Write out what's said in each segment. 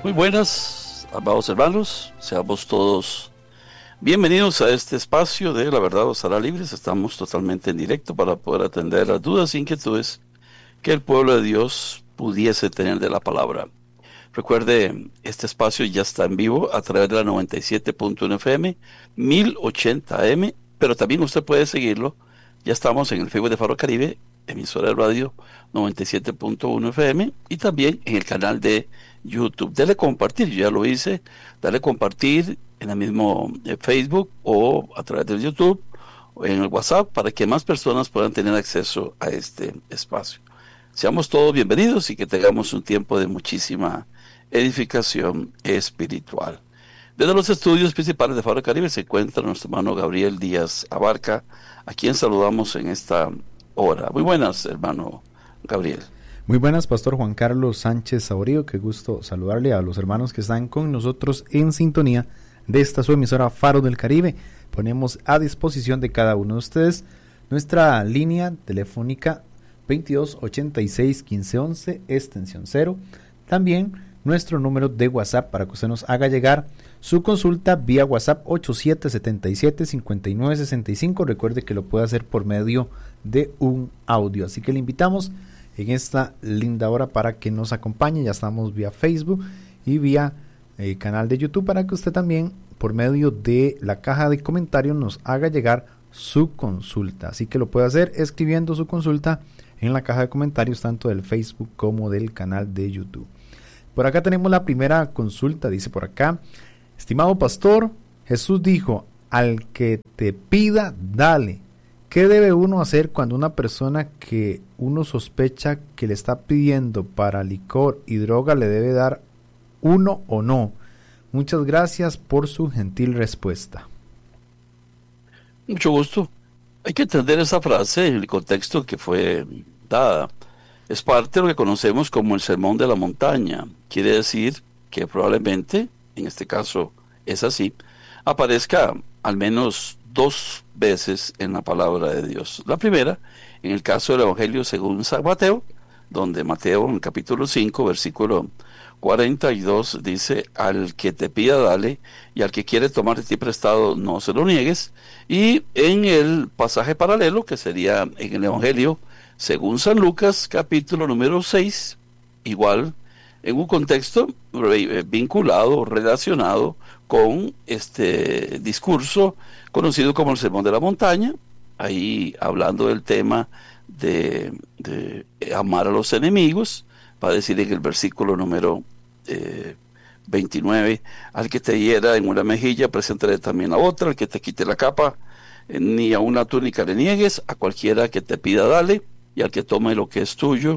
Muy buenas, amados hermanos, seamos todos bienvenidos a este espacio de La Verdad os hará libres. Estamos totalmente en directo para poder atender las dudas e inquietudes que el pueblo de Dios pudiese tener de la palabra. Recuerde, este espacio ya está en vivo a través de la 97.1 FM, 1080 AM, pero también usted puede seguirlo. Ya estamos en el Facebook de Faro Caribe, emisora de radio 97.1 FM, y también en el canal de YouTube. Dale compartir, yo ya lo hice, dale compartir en el mismo Facebook o a través del YouTube o en el WhatsApp para que más personas puedan tener acceso a este espacio. Seamos todos bienvenidos y que tengamos un tiempo de muchísima edificación espiritual. Desde los estudios principales de Faro Caribe se encuentra nuestro hermano Gabriel Díaz Abarca, a quien saludamos en esta hora. Muy buenas, hermano Gabriel. Muy buenas, Pastor Juan Carlos Sánchez Saborío. Qué gusto saludarle a los hermanos que están con nosotros en sintonía de esta su emisora Faro del Caribe. Ponemos a disposición de cada uno de ustedes nuestra línea telefónica 2286-1511, extensión 0. También nuestro número de WhatsApp para que usted nos haga llegar su consulta vía WhatsApp 8777-5965. Recuerde que lo puede hacer por medio de un audio. Así que le invitamos en esta linda hora para que nos acompañe. Ya estamos vía Facebook y vía canal de YouTube para que usted también por medio de la caja de comentarios nos haga llegar su consulta. Así que lo puede hacer escribiendo su consulta en la caja de comentarios tanto del Facebook como del canal de YouTube. Por acá tenemos la primera consulta. Dice por acá: estimado pastor, Jesús dijo, al que te pida, dale. ¿Qué debe uno hacer cuando una persona que uno sospecha que le está pidiendo para licor y droga le debe dar uno o no? Muchas gracias por su gentil respuesta. Mucho gusto. Hay que entender esa frase en el contexto que fue dada. Es parte de lo que conocemos como el sermón de la montaña. Quiere decir que probablemente, en este caso es así, aparezca al menos 2 veces en la palabra de Dios. La primera, en el caso del Evangelio según San Mateo, donde Mateo en el capítulo 5, versículo 42, dice: al que te pida dale, y al que quiere tomar de ti prestado no se lo niegues. Y en el pasaje paralelo, que sería en el Evangelio según San Lucas, capítulo número 6, igual en un contexto vinculado, relacionado con este discurso conocido como el Sermón de la Montaña, ahí hablando del tema de amar a los enemigos. Va a decir en el versículo número 29, al que te hiera en una mejilla, preséntale también la otra, al que te quite la capa, ni a una túnica le niegues, a cualquiera que te pida dale, y al que tome lo que es tuyo,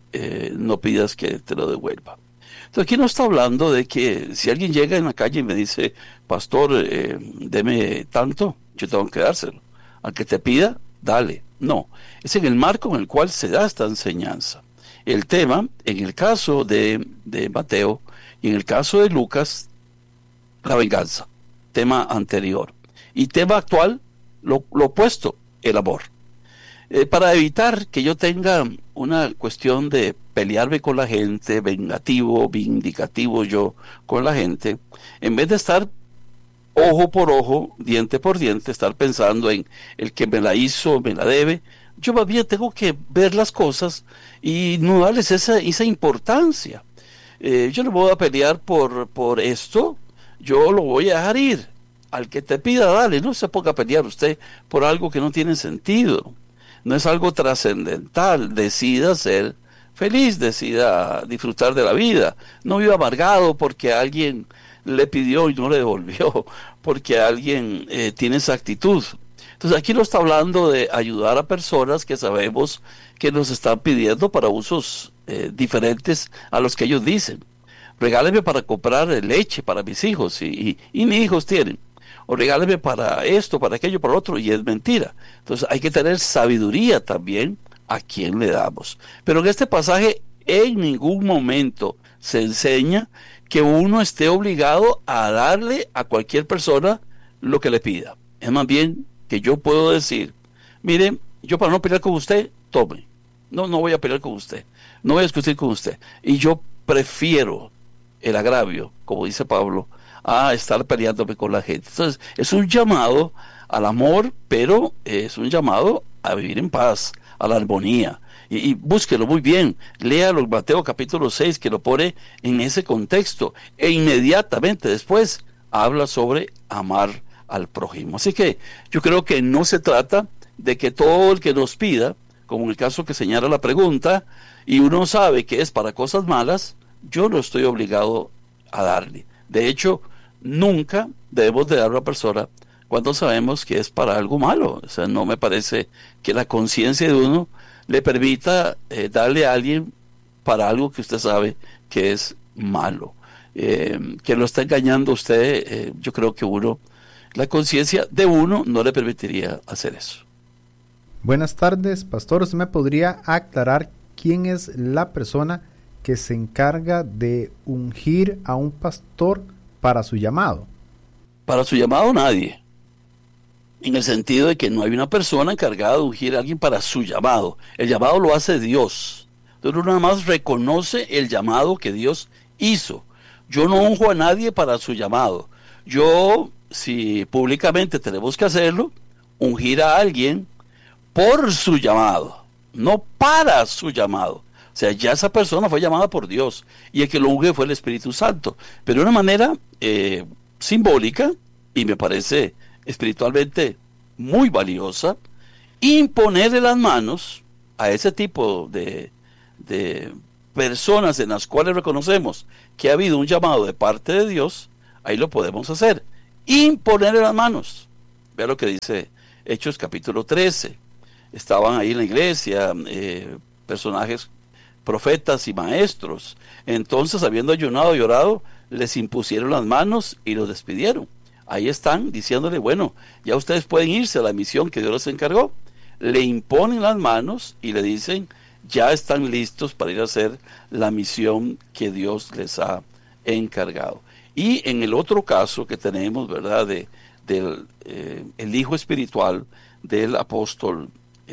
no pidas que te lo devuelva. Entonces aquí no está hablando de que si alguien llega en la calle y me dice: pastor, deme tanto, yo tengo que dárselo. Al que te pida, dale. No, es en el marco en el cual se da esta enseñanza. El tema, en el caso de Mateo y en el caso de Lucas, la venganza, tema anterior. Y tema actual, lo opuesto, el amor. Para evitar que yo tenga una cuestión de pelearme con la gente, vengativo, vindicativo yo con la gente, en vez de estar ojo por ojo, diente por diente, estar pensando en el que me la hizo, me la debe, yo más bien tengo que ver las cosas y no darles esa importancia. Yo no voy a pelear por esto, yo lo voy a dejar ir. Al que te pida, dale, no se ponga a pelear usted por algo que no tiene sentido. No es algo trascendental. Decida ser feliz, decida disfrutar de la vida. No viva amargado porque alguien le pidió y no le devolvió, porque alguien tiene esa actitud. Entonces aquí no está hablando de ayudar a personas que sabemos que nos están pidiendo para usos diferentes a los que ellos dicen. Regáleme para comprar leche para mis hijos y mis hijos tienen. O regáleme para esto, para aquello, para lo otro, y es mentira. Entonces hay que tener sabiduría también a quien le damos. Pero en este pasaje en ningún momento se enseña que uno esté obligado a darle a cualquier persona lo que le pida. Es más bien que yo puedo decir: mire, yo para no pelear con usted, tome. No voy a pelear con usted. No voy a discutir con usted. Y yo prefiero el agravio, como dice Pablo, a estar peleándome con la gente. Entonces, es un llamado al amor, pero es un llamado a vivir en paz, a la armonía. Y búsquelo muy bien, léalo, Mateo capítulo 6, que lo pone en ese contexto, e inmediatamente después habla sobre amar al prójimo. Así que yo creo que no se trata de que todo el que nos pida, como en el caso que señala la pregunta, y uno sabe que es para cosas malas, yo no estoy obligado a darle. De hecho, nunca debemos de dar a una persona cuando sabemos que es para algo malo. O sea, no me parece que la conciencia de uno le permita darle a alguien para algo que usted sabe que es malo. Que lo está engañando a usted, yo creo que la conciencia de uno no le permitiría hacer eso. Buenas tardes, pastor. ¿Usted me podría aclarar quién es la persona que se encarga de ungir a un pastor para su llamado? Para su llamado nadie. En el sentido de que no hay una persona encargada de ungir a alguien para su llamado. El llamado lo hace Dios. Entonces uno nada más reconoce el llamado que Dios hizo. Yo no unjo a nadie para su llamado. Yo, si públicamente tenemos que hacerlo, ungir a alguien por su llamado, no para su llamado. O sea, ya esa persona fue llamada por Dios y el que lo unge fue el Espíritu Santo. Pero de una manera simbólica, y me parece espiritualmente muy valiosa, imponerle las manos a ese tipo de personas en las cuales reconocemos que ha habido un llamado de parte de Dios, ahí lo podemos hacer. Imponerle las manos. Vea lo que dice Hechos capítulo 13. Estaban ahí en la iglesia personajes, profetas y maestros. Entonces, habiendo ayunado y orado, les impusieron las manos y los despidieron. Ahí están diciéndole, bueno, ya ustedes pueden irse a la misión que Dios les encargó. Le imponen las manos y le dicen, ya están listos para ir a hacer la misión que Dios les ha encargado. Y en el otro caso que tenemos, ¿verdad?, del el hijo espiritual del apóstol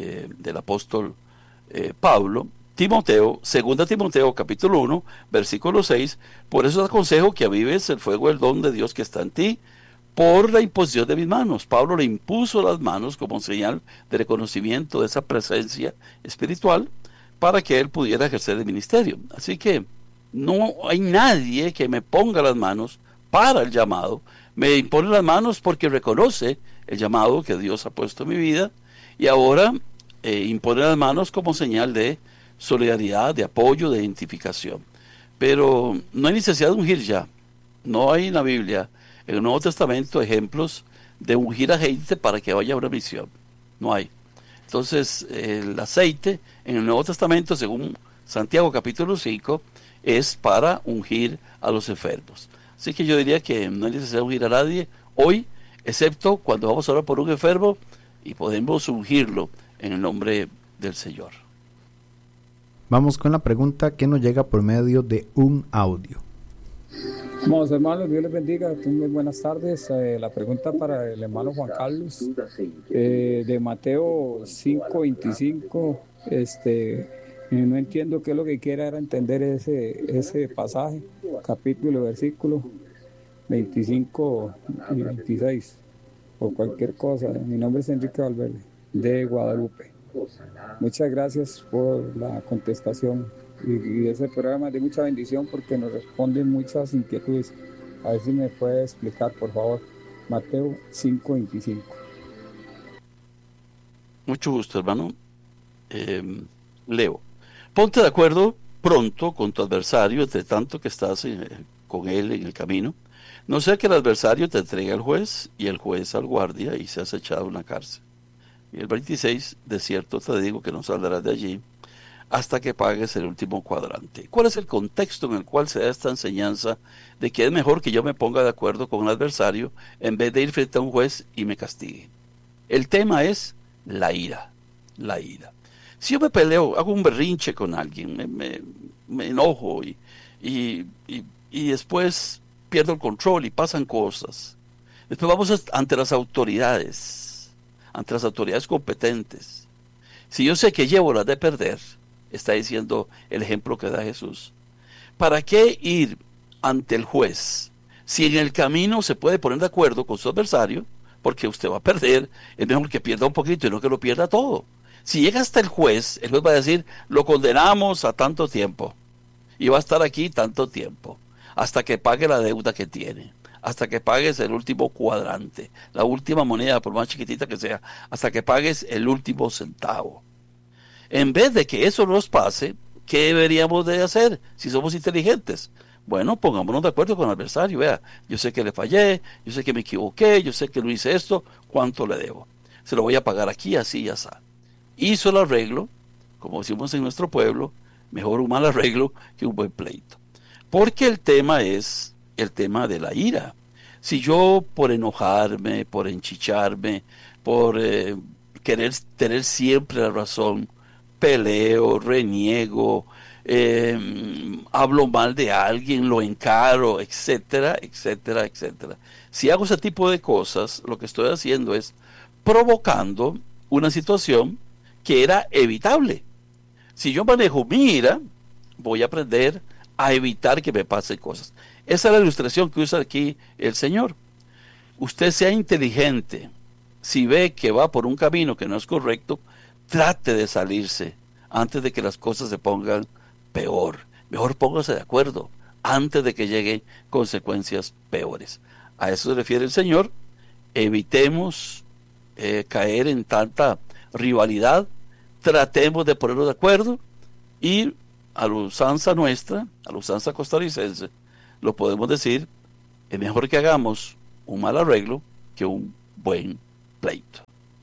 Pablo, Timoteo, 2 Timoteo capítulo 1, versículo 6, por eso te aconsejo que avives el fuego del don de Dios que está en ti, por la imposición de mis manos. Pablo le impuso las manos como señal de reconocimiento de esa presencia espiritual para que él pudiera ejercer el ministerio. Así que no hay nadie que me ponga las manos para el llamado. Me impone las manos porque reconoce el llamado que Dios ha puesto en mi vida y ahora impone las manos como señal de solidaridad, de apoyo, de identificación. Pero no hay necesidad de ungir ya. No hay en la Biblia, en el Nuevo Testamento, ejemplos de ungir a gente para que vaya a una misión. No hay. Entonces, el aceite en el Nuevo Testamento, según Santiago capítulo 5, es para ungir a los enfermos. Así que yo diría que no hay necesidad de ungir a nadie hoy, excepto cuando vamos a orar por un enfermo y podemos ungirlo en el nombre del Señor. Vamos con la pregunta que nos llega por medio de un audio. Vamos, hermanos, Dios les bendiga. Muy buenas tardes. La pregunta para el hermano Juan Carlos, de Mateo 5:25. No entiendo qué es lo que quiera era entender ese pasaje, capítulo, versículo 25 y 26, o cualquier cosa. Mi nombre es Enrique Valverde, de Guadalupe. Muchas gracias por la contestación. Y ese programa es de mucha bendición porque nos responden muchas inquietudes. A ver si me puede explicar, por favor. Mateo 5:25. Mucho gusto, hermano. Leo. Ponte de acuerdo pronto con tu adversario, entre tanto que estás con él en el camino. No sea que el adversario te entregue al juez y el juez al guardia y seas echado en la cárcel. Y el 26, de cierto te digo que no saldrás de allí hasta que pagues el último cuadrante. ¿Cuál es el contexto en el cual se da esta enseñanza de que es mejor que yo me ponga de acuerdo con un adversario en vez de ir frente a un juez y me castigue? El tema es la ira, la ira. Si yo me peleo, hago un berrinche con alguien, me enojo y después pierdo el control y pasan cosas. Después vamos ante las autoridades competentes. Si yo sé que llevo las de perder, está diciendo el ejemplo que da Jesús, ¿para qué ir ante el juez. Si en el camino se puede poner de acuerdo con su adversario, porque usted va a perder, es mejor que pierda un poquito y no que lo pierda todo. Si llega hasta el juez va a decir, lo condenamos a tanto tiempo y va a estar aquí tanto tiempo, hasta que pague la deuda que tiene, hasta que pagues el último cuadrante, la última moneda, por más chiquitita que sea, hasta que pagues el último centavo. En vez de que eso nos pase, ¿qué deberíamos de hacer si somos inteligentes? Bueno, pongámonos de acuerdo con el adversario. Vea, yo sé que le fallé, yo sé que me equivoqué, yo sé que no hice esto, ¿cuánto le debo? Se lo voy a pagar aquí, así y así. Hizo el arreglo, como decimos en nuestro pueblo, mejor un mal arreglo que un buen pleito. Porque el tema es el tema de la ira. Si yo por enojarme, por enchicharme, por querer tener siempre la razón, peleo, reniego, hablo mal de alguien, lo encaro, etcétera, etcétera, etcétera. Si hago ese tipo de cosas, lo que estoy haciendo es provocando una situación que era evitable. Si yo manejo mi ira, voy a aprender a evitar que me pasen cosas. Esa es la ilustración que usa aquí el Señor. Usted sea inteligente. Si ve que va por un camino que no es correcto, trate de salirse antes de que las cosas se pongan peor. Mejor póngase de acuerdo antes de que lleguen consecuencias peores. A eso se refiere el Señor. Evitemos caer en tanta rivalidad. Tratemos de ponernos de acuerdo y a la usanza nuestra, a la usanza costarricense, lo podemos decir, es mejor que hagamos un mal arreglo que un buen pleito.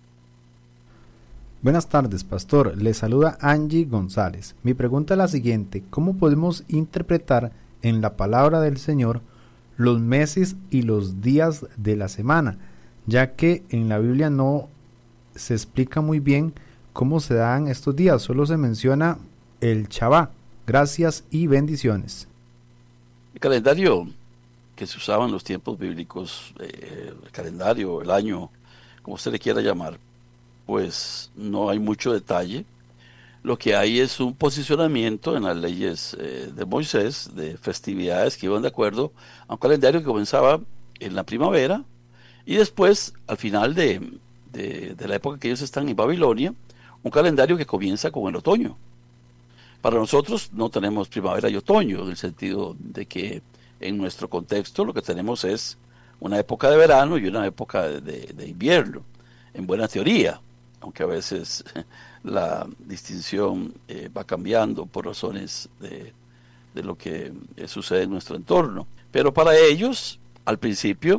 Buenas tardes, pastor. Le saluda Angie González. Mi pregunta es la siguiente: ¿cómo podemos interpretar en la palabra del Señor los meses y los días de la semana? Ya que en la Biblia no se explica muy bien cómo se dan estos días, solo se menciona el Shabbat. Gracias y bendiciones. El calendario que se usaba en los tiempos bíblicos, el calendario, el año, como usted le quiera llamar, pues no hay mucho detalle. Lo que hay es un posicionamiento en las leyes de Moisés, de festividades que iban de acuerdo a un calendario que comenzaba en la primavera y después, al final de la época que ellos están en Babilonia, un calendario que comienza con el otoño. Para nosotros no tenemos primavera y otoño, en el sentido de que en nuestro contexto lo que tenemos es una época de verano y una época de invierno, en buena teoría, aunque a veces la distinción va cambiando por razones de lo que sucede en nuestro entorno. Pero para ellos, al principio,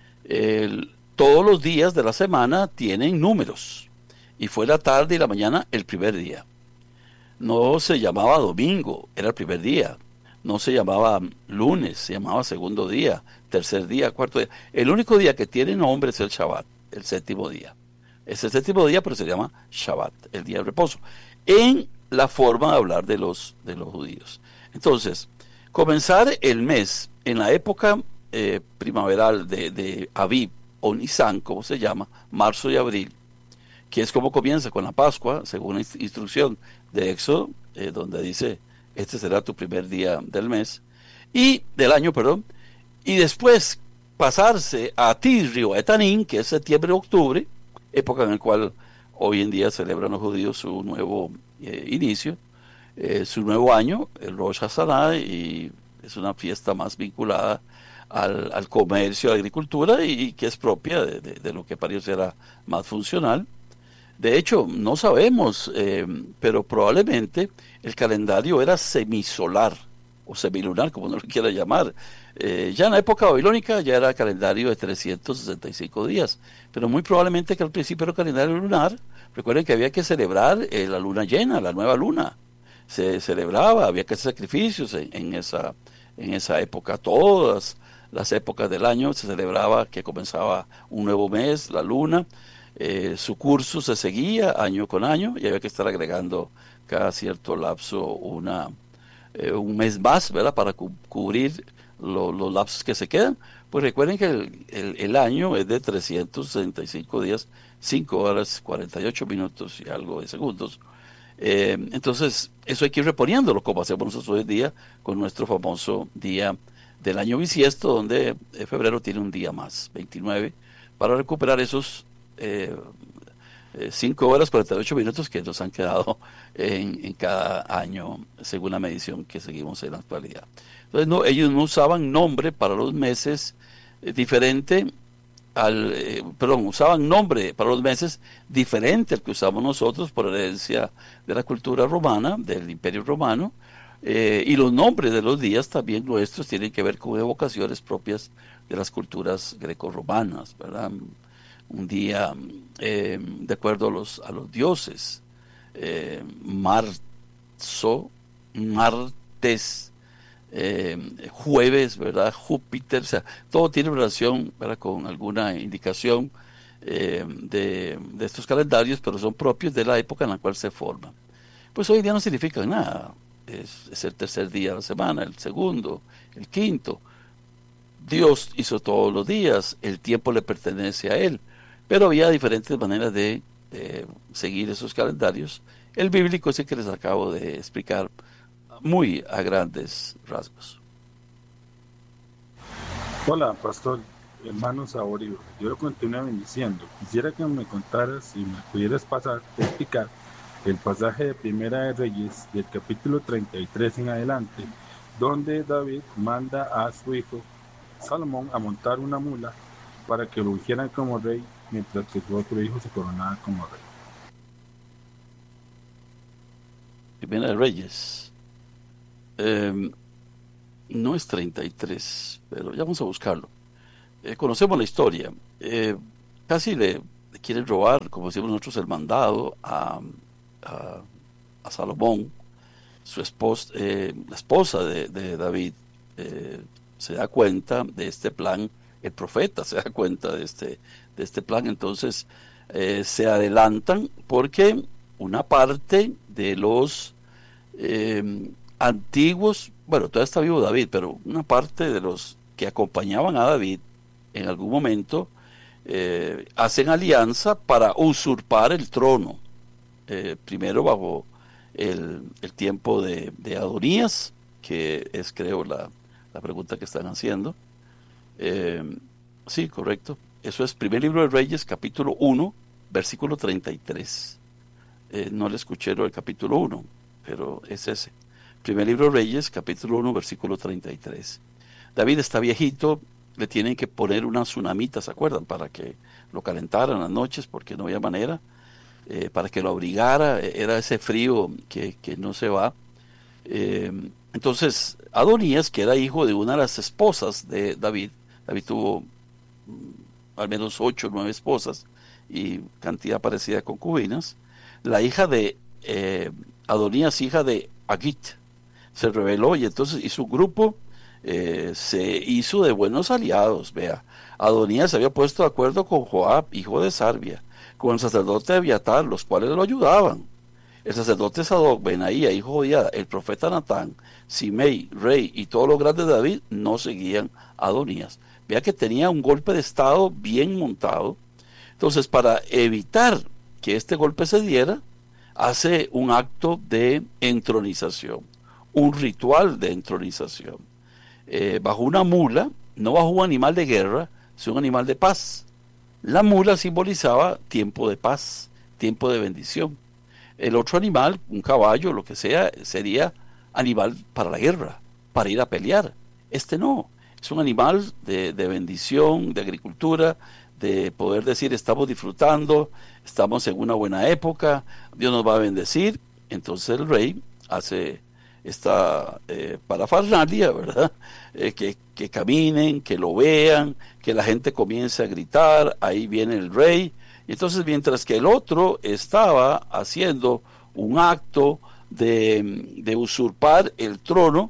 todos los días de la semana tienen números, y fue la tarde y la mañana el primer día. No se llamaba domingo, era el primer día. No se llamaba lunes, se llamaba segundo día, tercer día, cuarto día. El único día que tiene nombre es el Shabbat, el séptimo día. Es el séptimo día, pero se llama Shabbat, el día de reposo, en la forma de hablar de los judíos. Entonces, comenzar el mes en la época primaveral de Aviv o Nisan, como se llama, marzo y abril, que es como comienza con la Pascua, según la instrucción de Éxodo, donde dice, este será tu primer día del mes, y del año, perdón, y después pasarse a Tisri o Etanín, que es septiembre-octubre, época en la cual hoy en día celebran los judíos su nuevo inicio, su nuevo año, el Rosh Hashanah, y es una fiesta más vinculada al comercio, a la agricultura, y que es propia de lo que para ellos era más funcional. De hecho, no sabemos, pero probablemente el calendario era semisolar o semilunar, como uno lo quiera llamar. Ya en la época babilónica ya era calendario de 365 días, pero muy probablemente que al principio era calendario lunar. Recuerden que había que celebrar la luna llena, la nueva luna. Se celebraba, había que hacer sacrificios en esa época. Todas las épocas del año se celebraba que comenzaba un nuevo mes, la luna. Su curso se seguía año con año y había que estar agregando cada cierto lapso un mes más, ¿verdad? Para cubrir los lapsos que se quedan. Pues recuerden que el año es de 365 días, 5 horas, 48 minutos y algo de segundos. Entonces, eso hay que ir reponiéndolo, como hacemos nosotros hoy en día con nuestro famoso día del año bisiesto, donde febrero tiene un día más, 29, para recuperar esos 5 horas 48 minutos que nos han quedado en cada año, según la medición que seguimos en la actualidad. Entonces, no, ellos no usaban nombre para los meses diferente usaban nombre para los meses diferente al que usamos nosotros por herencia de la cultura romana, del Imperio Romano, y los nombres de los días también nuestros tienen que ver con evocaciones propias de las culturas grecorromanas, ¿verdad? Un día de acuerdo a los dioses, marzo, martes, jueves, ¿verdad? Júpiter, o sea, todo tiene relación, ¿verdad?, con alguna indicación de estos calendarios, pero son propios de la época en la cual se forman. Pues hoy día no significan nada, es el tercer día de la semana, el segundo, el quinto. Dios hizo todos los días, el tiempo le pertenece a Él, pero había diferentes maneras de seguir esos calendarios. El bíblico es el que les acabo de explicar muy a grandes rasgos. Hola, pastor, hermano Saborío. Yo lo continúo bendiciendo. Quisiera que me contaras, si me pudieras explicar el pasaje de Primera de Reyes, del capítulo 33 en adelante, donde David manda a su hijo Salomón a montar una mula para que lo ungieran como rey, mientras que su otro hijo se coronaba como rey. Primera de Reyes. No es 33, pero ya vamos a buscarlo. Conocemos la historia. Casi le quieren robar, como decimos nosotros, el mandado a Salomón. Su esposa, la esposa de David, se da cuenta de este plan. El profeta se da cuenta de este plan. Entonces se adelantan porque una parte de los antiguos, bueno, todavía está vivo David, pero una parte de los que acompañaban a David en algún momento hacen alianza para usurpar el trono, primero bajo el tiempo de Adonías, que es, creo, la pregunta que están haciendo. Sí, correcto, eso es Primer Libro de Reyes, capítulo 1, versículo 33. No le escuché lo del capítulo 1, pero es ese. Primer Libro de Reyes, capítulo 1, versículo 33. David está viejito, le tienen que poner una tsunamita, ¿se acuerdan? Para que lo calentaran las noches, porque no había manera, para que lo abrigara, era ese frío que no se va. Entonces, Adonías, que era hijo de una de las esposas de David tuvo al menos 8 o 9 esposas, y cantidad parecida de concubinas. La hija de Adonías, hija de Agit, se rebeló y entonces hizo un grupo, se hizo de buenos aliados. Vea, Adonías se había puesto de acuerdo con Joab, hijo de Sarbia, con el sacerdote Abiatar, los cuales lo ayudaban. El sacerdote Sadoc, Benaía, hijo de Joiada, el profeta Natán, Simei, rey, y todos los grandes de David no seguían a Adonías. Vea que tenía un golpe de estado bien montado. Entonces, para evitar que este golpe se diera, hace un acto de entronización, un ritual de entronización, bajo una mula, no bajo un animal de guerra, sino un animal de paz. La mula simbolizaba tiempo de paz, tiempo de bendición. El otro animal, un caballo, lo que sea, sería animal para la guerra, para ir a pelear. Este no, es un animal de bendición, de agricultura, de poder decir estamos disfrutando, estamos en una buena época, Dios nos va a bendecir. Entonces el rey hace esta parafernalia, ¿verdad? Que caminen, que lo vean, que la gente comience a gritar, ahí viene el rey. Y entonces, mientras que el otro estaba haciendo un acto de usurpar el trono,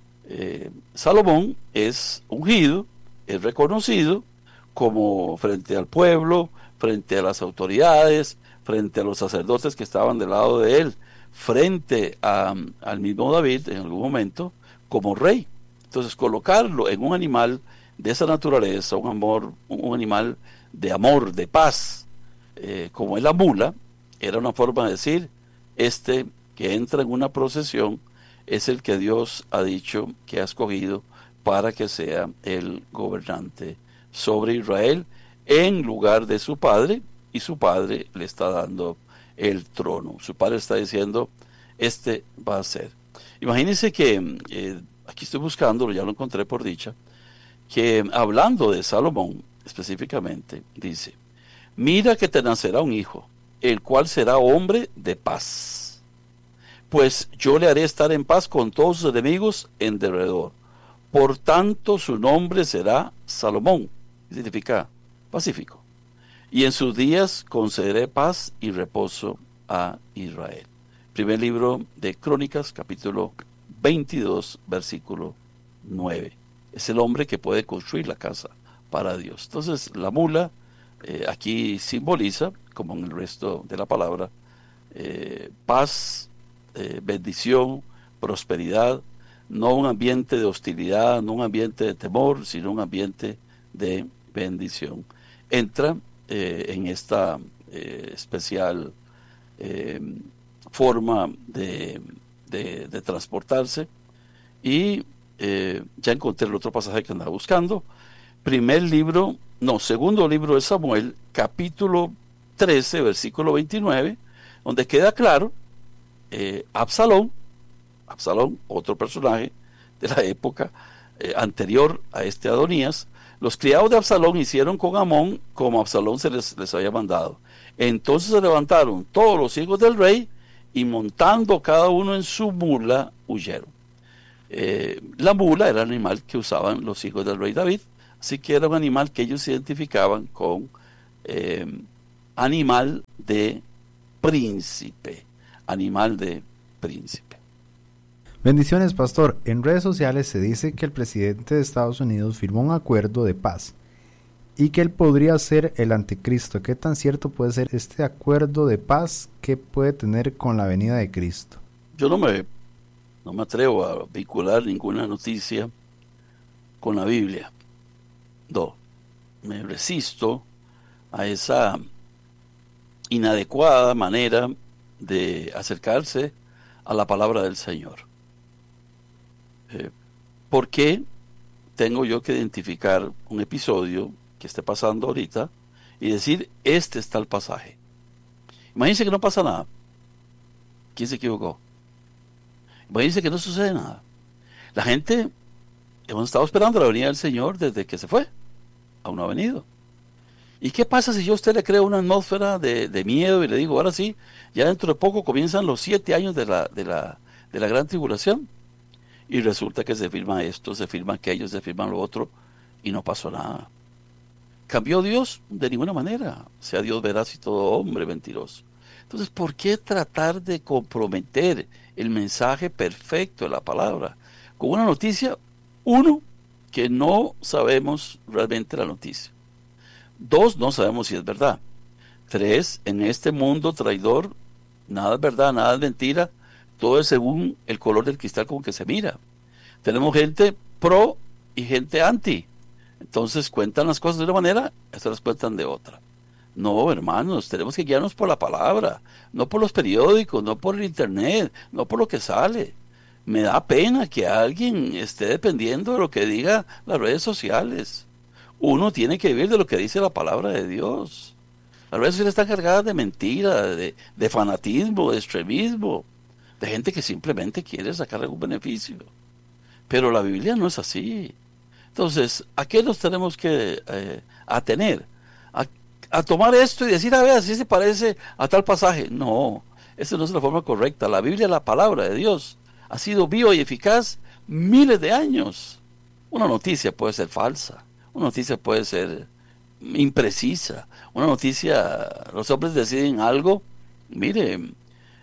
Salomón es ungido, es reconocido como frente al pueblo, frente a las autoridades, frente a los sacerdotes que estaban del lado de él, frente al mismo David en algún momento, como rey. Entonces, colocarlo en un animal de esa naturaleza, un animal de amor, de paz, como es la mula, era una forma de decir, que entra en una procesión es el que Dios ha dicho que ha escogido para que sea el gobernante sobre Israel en lugar de su padre, y su padre le está dando el trono. Su padre está diciendo, este va a ser. Imagínense que, aquí estoy buscándolo, ya lo encontré por dicha, que hablando de Salomón específicamente, dice, mira que te nacerá un hijo, el cual será hombre de paz. Pues yo le haré estar en paz con todos sus enemigos en derredor. Por tanto, su nombre será Salomón, que significa pacífico. Y en sus días concederé paz y reposo a Israel. Primer libro de Crónicas, capítulo 22, versículo 9. Es el hombre que puede construir la casa para Dios. Entonces, la mula aquí simboliza, como en el resto de la palabra, paz, bendición, prosperidad, no un ambiente de hostilidad, no un ambiente de temor, sino un ambiente de bendición. Entra en esta especial forma de transportarse, y ya encontré el otro pasaje que andaba buscando. Segundo libro de Samuel, capítulo 13, versículo 29, donde queda claro, Absalón, otro personaje de la época anterior a este Adonías, los criados de Absalón hicieron con Amón como Absalón les había mandado. Entonces se levantaron todos los hijos del rey y montando cada uno en su mula, huyeron. La mula era el animal que usaban los hijos del rey David, así que era un animal que ellos identificaban con animal de príncipe. Bendiciones, pastor. En redes sociales se dice que el presidente de Estados Unidos firmó un acuerdo de paz y que él podría ser el anticristo. ¿Qué tan cierto puede ser este acuerdo de paz que puede tener con la venida de Cristo? Yo no me atrevo a vincular ninguna noticia con la Biblia. No, me resisto a esa inadecuada manera de acercarse a la palabra del Señor. ¿Por qué tengo yo que identificar un episodio que esté pasando ahorita y decir, este está el pasaje? Imagínense que no pasa nada. ¿Quién se equivocó? Imagínense que no sucede nada. La gente hemos estado esperando la venida del Señor desde que se fue. Aún no ha venido. ¿Y qué pasa si yo a usted le creo una atmósfera de miedo y le digo, ahora sí, ya dentro de poco comienzan los 7 años de la gran tribulación? Y resulta que se firma esto, se firma aquello, se firma lo otro, y no pasó nada. ¿Cambió Dios? De ninguna manera. Sea Dios veraz y todo hombre mentiroso. Entonces, ¿por qué tratar de comprometer el mensaje perfecto de la palabra con una noticia? Uno, que no sabemos realmente la noticia. 2, no sabemos si es verdad. 3, en este mundo traidor, nada es verdad, nada es mentira, todo es según el color del cristal con que se mira. Tenemos gente pro y gente anti. Entonces cuentan las cosas de una manera, estas las cuentan de otra. No, hermanos, tenemos que guiarnos por la palabra, no por los periódicos, no por el internet, no por lo que sale. Me da pena que alguien esté dependiendo de lo que diga las redes sociales. Uno tiene que vivir de lo que dice la palabra de Dios. Las redes sociales están cargadas de mentira, de fanatismo, de extremismo, de gente que simplemente quiere sacar algún beneficio. Pero la Biblia no es así. Entonces, ¿a qué nos tenemos que atener? A tomar esto y decir, a ver, así se parece a tal pasaje. No, esa no es la forma correcta. La Biblia, la palabra de Dios, ha sido viva y eficaz miles de años. Una noticia puede ser falsa, una noticia puede ser imprecisa, una noticia, los hombres deciden algo. Mire,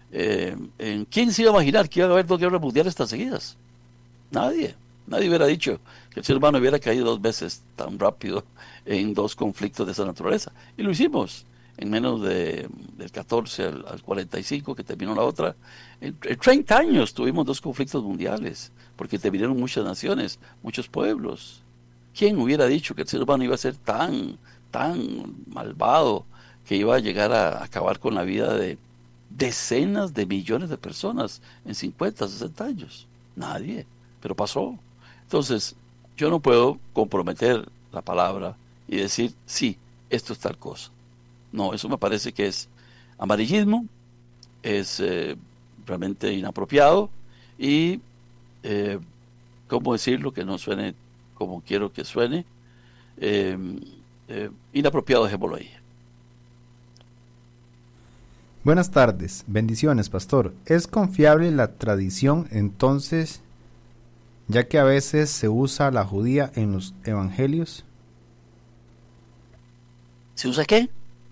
¿quién se iba a imaginar que iba a haber 2 guerras mundiales tan seguidas? Nadie hubiera dicho que el ser humano hubiera caído 2 veces tan rápido en 2 conflictos de esa naturaleza. Y lo hicimos en menos del 14 al 45 que terminó la otra. En 30 años tuvimos 2 conflictos mundiales, porque terminaron muchas naciones, muchos pueblos. ¿Quién hubiera dicho que el ser humano iba a ser tan malvado, que iba a llegar a acabar con la vida de decenas de millones de personas en 50, 60 años? Nadie, pero pasó. Entonces, Yo no puedo comprometer la palabra y decir, sí, esto es tal cosa. No, eso me parece que es amarillismo, es realmente inapropiado y, ¿cómo decirlo? Que no suene como quiero que suene. Inapropiado, dejémoslo ahí. Buenas tardes, bendiciones, pastor. ¿Es confiable la tradición entonces, ya que a veces se usa la judía en los evangelios? ¿Se usa qué?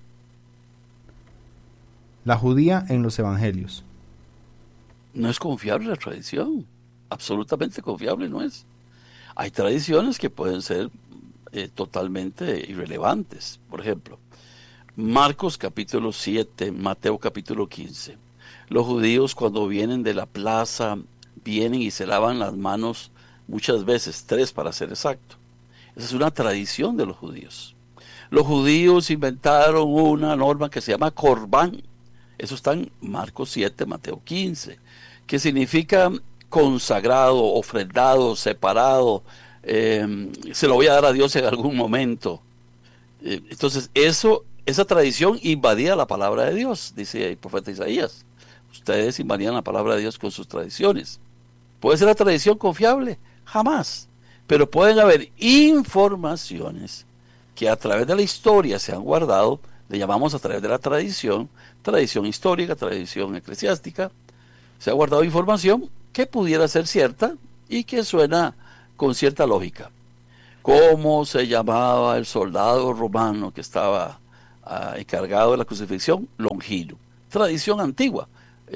La judía en los evangelios. No es confiable la tradición, absolutamente confiable no es. Hay tradiciones que pueden ser totalmente irrelevantes. Por ejemplo, Marcos capítulo 7, Mateo capítulo 15. Los judíos cuando vienen de la plaza, vienen y se lavan las manos muchas veces, 3 para ser exacto. Esa es una tradición de los judíos. Los judíos inventaron una norma que se llama Corbán. Eso está en Marcos 7, Mateo 15, que significa consagrado, ofrendado, separado, se lo voy a dar a Dios en algún momento. Entonces, esa tradición invadía la palabra de Dios, dice el profeta Isaías. Ustedes invadían la palabra de Dios con sus tradiciones. ¿Puede ser la tradición confiable? Jamás. Pero pueden haber informaciones que a través de la historia se han guardado, le llamamos a través de la tradición histórica, tradición eclesiástica, se ha guardado información que pudiera ser cierta y que suena con cierta lógica. ¿Cómo se llamaba el soldado romano que estaba encargado de la crucifixión? Longino. Tradición antigua.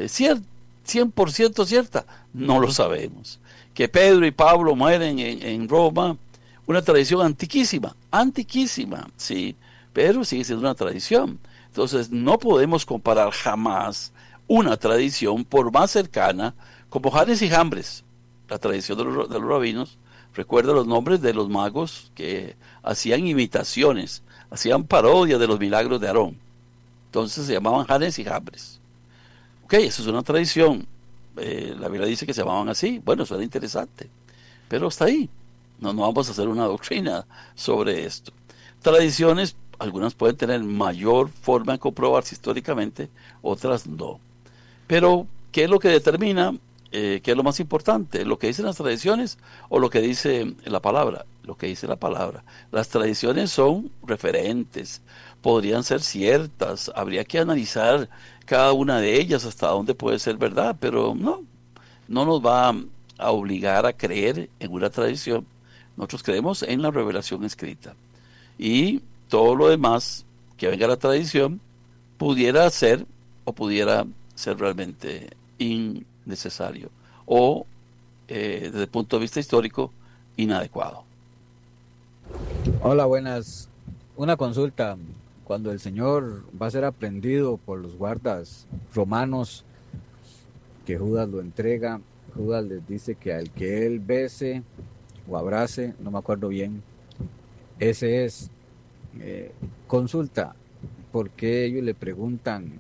100% cierta, no lo sabemos. Que Pedro y Pablo mueren en Roma, una tradición antiquísima, sí, pero sigue siendo una tradición. Entonces no podemos comparar jamás una tradición, por más cercana, como Janes y Jambres, la tradición de los rabinos. Recuerda los nombres de los magos que hacían imitaciones, hacían parodias de los milagros de Aarón. Entonces se llamaban Janes y Jambres. Ok, eso es una tradición. La Biblia dice que se llamaban así. Bueno, suena interesante, pero hasta ahí. No vamos a hacer una doctrina sobre esto. Tradiciones, algunas pueden tener mayor forma de comprobarse históricamente, otras no. Pero, ¿qué es lo que determina? ¿Qué es lo más importante? ¿Lo que dicen las tradiciones o lo que dice la palabra? Lo que dice la palabra. Las tradiciones son referentes, podrían ser ciertas, habría que analizar cada una de ellas hasta dónde puede ser verdad, pero no nos va a obligar a creer en una tradición. Nosotros creemos en la revelación escrita. Y todo lo demás que venga la tradición pudiera ser o pudiera ser realmente innecesario o desde el punto de vista histórico inadecuado. Hola, buenas. Una consulta. Cuando el Señor va a ser aprendido por los guardas romanos, que Judas lo entrega, Judas les dice que al que él bese o abrace, no me acuerdo bien, ese es. Consulta, ¿por qué ellos le preguntan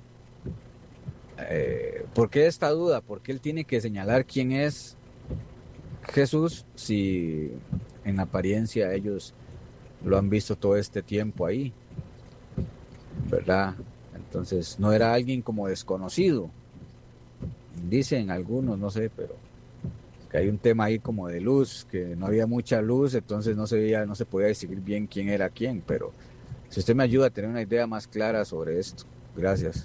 por qué esta duda? ¿Por qué él tiene que señalar quién es Jesús si en apariencia ellos lo han visto todo este tiempo ahí, ¿verdad? Entonces no era alguien como desconocido, dicen algunos, no sé, pero que hay un tema ahí como de luz, que no había mucha luz, entonces no se podía distinguir bien quién era quién, pero si usted me ayuda a tener una idea más clara sobre esto, gracias.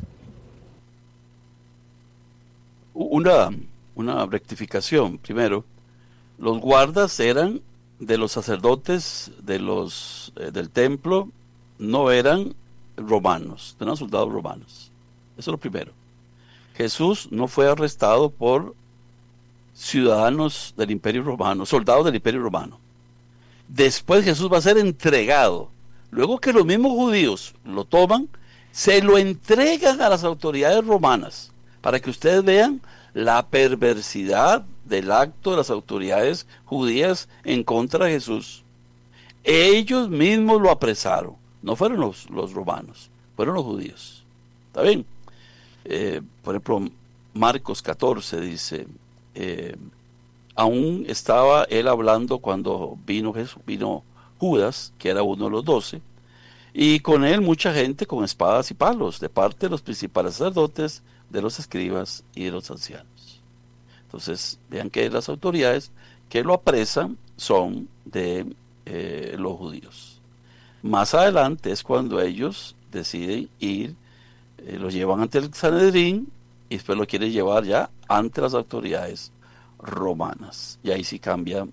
Una rectificación. Primero, los guardas eran de los sacerdotes del templo, no eran romanos, eran soldados romanos. Eso es lo primero. Jesús no fue arrestado por ciudadanos del Imperio Romano, soldados del Imperio Romano. Después Jesús va a ser entregado. Luego que los mismos judíos lo toman, se lo entregan a las autoridades romanas, para que ustedes vean la perversidad del acto de las autoridades judías en contra de Jesús. Ellos mismos lo apresaron, no fueron los romanos, fueron los judíos. ¿Está bien? Por ejemplo, Marcos 14 dice, aún estaba él hablando cuando vino Judas, que era uno de los 12, y con él mucha gente con espadas y palos, de parte de los principales sacerdotes, de los escribas y de los ancianos. Entonces, vean que las autoridades que lo apresan son de los judíos. Más adelante es cuando ellos deciden ir, lo llevan ante el Sanedrín y después lo quieren llevar ya ante las autoridades romanas. Y ahí sí cambia,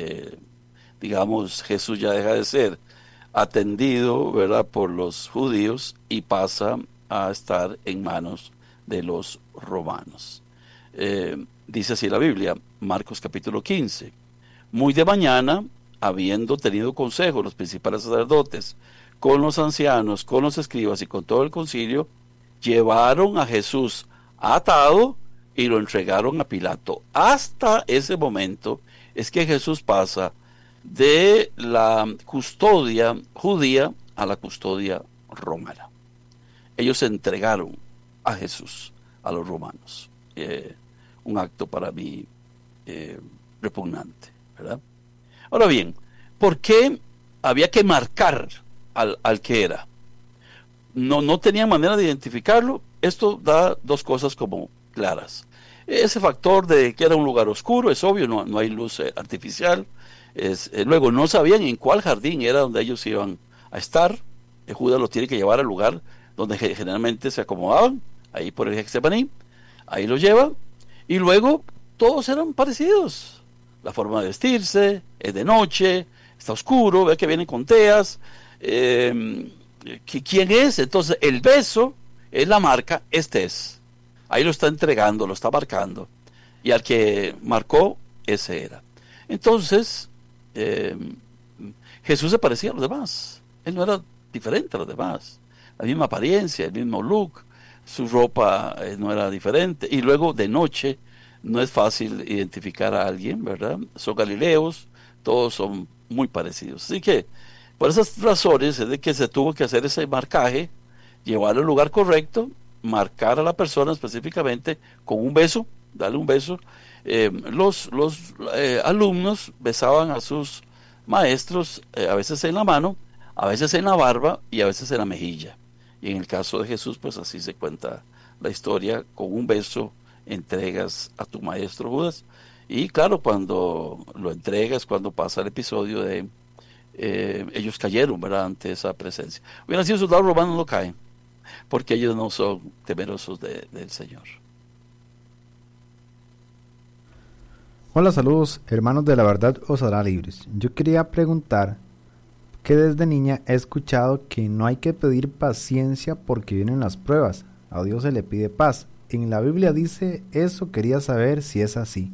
digamos, Jesús ya deja de ser atendido, ¿verdad?, por los judíos y pasa a estar en manos de los romanos. Dice así la Biblia, Marcos capítulo 15. Muy de mañana, habiendo tenido consejo los principales sacerdotes con los ancianos, con los escribas y con todo el concilio, llevaron a Jesús atado y lo entregaron a Pilato. Hasta ese momento es que Jesús pasa de la custodia judía a la custodia romana. Ellos entregaron a Jesús a los romanos. Un acto para mí repugnante, ¿verdad? Ahora bien, ¿por qué había que marcar al que era? No tenía manera de identificarlo. Esto da dos cosas como claras. Ese factor de que era un lugar oscuro, es obvio, no hay luz artificial. Luego, no sabían en cuál jardín era donde ellos iban a estar. Judas los tiene que llevar al lugar donde generalmente se acomodaban, ahí por el Getsemaní. Ahí lo lleva. Y luego, todos eran parecidos. La forma de vestirse, es de noche, está oscuro, ve que vienen con teas. ¿Quién es? Entonces, el beso es la marca, este es. Ahí lo está entregando, lo está marcando. Y al que marcó, ese era. Entonces, Jesús se parecía a los demás. Él no era diferente a los demás. La misma apariencia, el mismo look, su ropa no era diferente. Y luego de noche no es fácil identificar a alguien, ¿verdad? Son galileos, todos son muy parecidos. Así que por esas razones es de que se tuvo que hacer ese marcaje, llevarlo al lugar correcto, marcar a la persona específicamente con un beso, darle un beso. Los alumnos besaban a sus maestros, a veces en la mano, a veces en la barba y a veces en la mejilla. Y en el caso de Jesús, pues así se cuenta la historia, con un beso entregas a tu maestro Judas. Y claro, cuando lo entregas, cuando pasa el episodio de ellos cayeron, ¿verdad?, ante esa presencia. Hubieran sido soldados romanos, no caen, porque ellos no son temerosos del Señor. Hola, saludos, hermanos de la verdad os hará libres. Yo quería preguntar que desde niña he escuchado que no hay que pedir paciencia porque vienen las pruebas. A Dios se le pide paz. En la Biblia dice eso, quería saber si es así.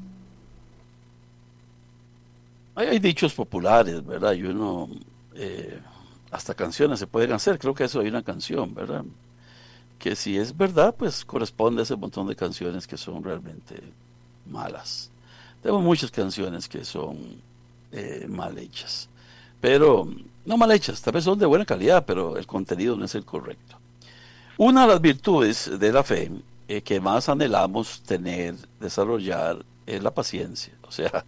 Hay dichos populares, ¿verdad? Y uno, hasta canciones se pueden hacer. Creo que eso hay una canción, ¿verdad? Que si es verdad, pues corresponde a ese montón de canciones que son realmente malas. Tenemos muchas canciones que son mal hechas, pero no mal hechas, tal vez son de buena calidad, pero el contenido no es el correcto. Una de las virtudes de la fe que más anhelamos tener, desarrollar, es la paciencia. O sea,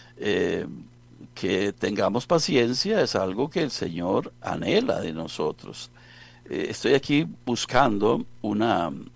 que tengamos paciencia es algo que el Señor anhela de nosotros. Estoy aquí buscando un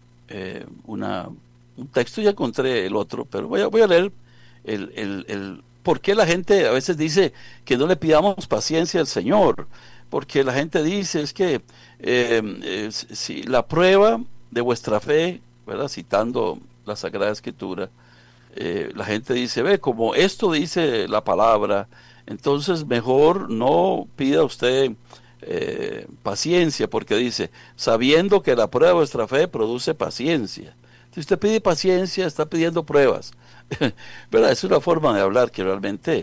texto, ya encontré el otro, pero voy a leer el por qué la gente a veces dice que no le pidamos paciencia al Señor. Porque la gente dice es que si la prueba de vuestra fe, ¿verdad?, citando la Sagrada Escritura, la gente dice, ve, como esto dice la palabra, entonces mejor no pida usted paciencia, porque dice, sabiendo que la prueba de vuestra fe produce paciencia. Si usted pide paciencia, está pidiendo pruebas. ¿Verdad? Es una forma de hablar que realmente,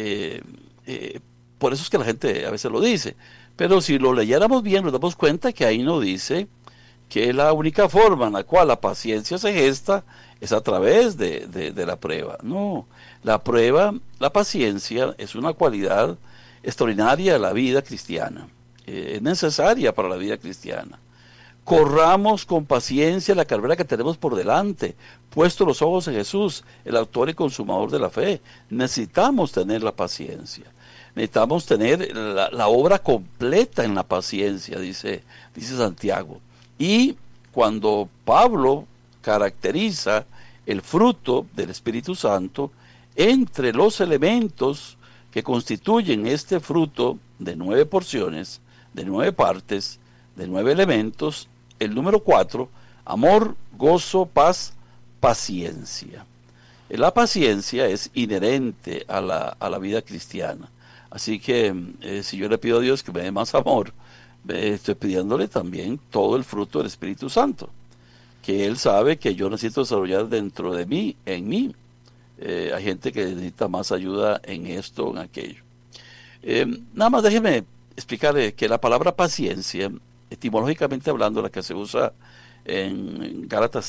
por eso es que la gente a veces lo dice. Pero si lo leyéramos bien, nos damos cuenta que ahí no dice que la única forma en la cual la paciencia se gesta es a través de la prueba. No, la prueba, la paciencia es una cualidad extraordinaria de la vida cristiana. Es necesaria para la vida cristiana. corramos con paciencia la carrera que tenemos por delante, puesto los ojos en Jesús, el autor y consumador de la fe. Necesitamos tener la paciencia. Necesitamos tener la obra completa en la paciencia, dice Santiago. Y cuando Pablo caracteriza el fruto del Espíritu Santo, entre los elementos que constituyen este fruto de 9 porciones, de 9 partes, de 9 elementos, el número 4, amor, gozo, paz, paciencia. La paciencia es inherente a la vida cristiana. Así que si yo le pido a Dios que me dé más amor, estoy pidiéndole también todo el fruto del Espíritu Santo, que Él sabe que yo necesito desarrollar dentro de mí, en mí. Hay gente que necesita más ayuda en esto, en aquello. Nada más déjeme explicarle que la palabra paciencia, etimológicamente hablando, la que se usa en Gálatas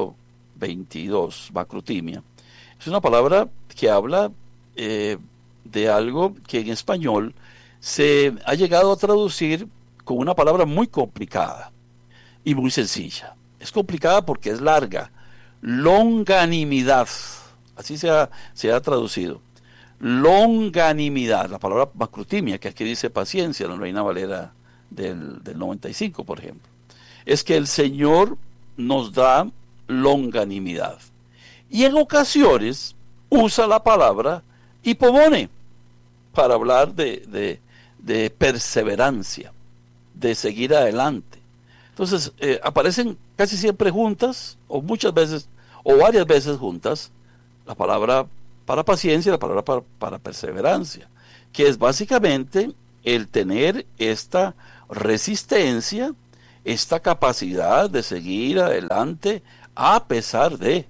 5:22, macrotimia, es una palabra que habla de algo que en español se ha llegado a traducir con una palabra muy complicada y muy sencilla. Es complicada porque es larga. Longanimidad, así se ha traducido. Longanimidad, la palabra macrotimia, que aquí dice paciencia, la Reina Valera del 95, por ejemplo. Es que el Señor nos da longanimidad. Y en ocasiones usa la palabra hipomone para hablar de perseverancia, de seguir adelante. Entonces, aparecen casi siempre juntas, o muchas veces, o varias veces juntas, la palabra para paciencia y la palabra para perseverancia, que es básicamente el tener esta resistencia, esta capacidad de seguir adelante a pesar de.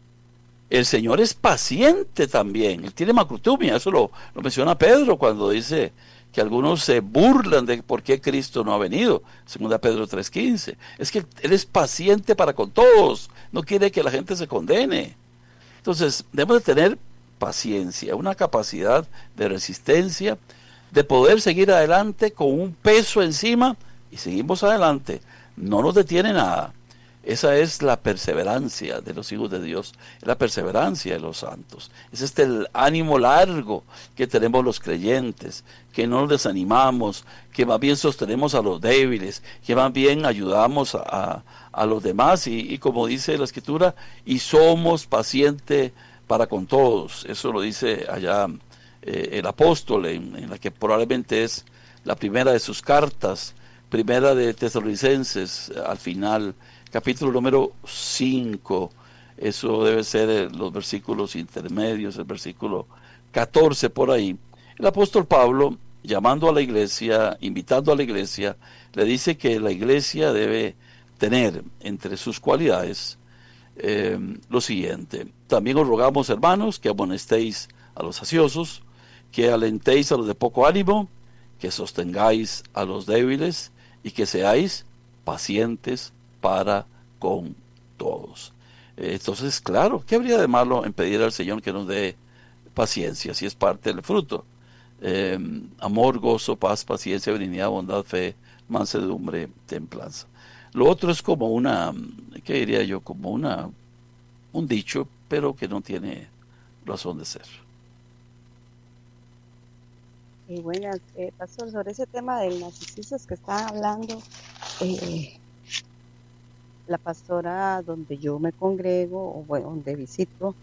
El Señor es paciente también, Él tiene macrotumia, eso lo menciona Pedro cuando dice que algunos se burlan de por qué Cristo no ha venido, 2 Pedro 3:15. Es que Él es paciente para con todos, no quiere que la gente se condene. Entonces, debemos de tener paciencia, una capacidad de resistencia, de poder seguir adelante con un peso encima y seguimos adelante. No nos detiene nada. Esa es la perseverancia de los hijos de Dios, es la perseverancia de los santos. Es el ánimo largo que tenemos los creyentes, que no nos desanimamos, que más bien sostenemos a los débiles, que más bien ayudamos a los demás y como dice la Escritura, y somos pacientes para con todos. Eso lo dice allá el apóstol en la que probablemente es la primera de sus cartas, primera de Tesalonicenses, al final, capítulo número 5, eso debe ser los versículos intermedios, el versículo 14 por ahí. El apóstol Pablo, llamando a la iglesia, invitando a la iglesia, le dice que la iglesia debe tener entre sus cualidades lo siguiente: también os rogamos, hermanos, que amonestéis a los ociosos, que alentéis a los de poco ánimo, que sostengáis a los débiles y que seáis pacientes para con todos. Entonces, claro, ¿qué habría de malo en pedir al Señor que nos dé paciencia, si es parte del fruto? Amor, gozo, paz, paciencia, benignidad, bondad, fe, mansedumbre, templanza. Lo otro es como ¿qué diría yo? Como un dicho, pero que no tiene razón de ser. Buenas, pastor, sobre ese tema del narcisismo que están hablando, la pastora donde yo me congrego, o bueno, donde visito,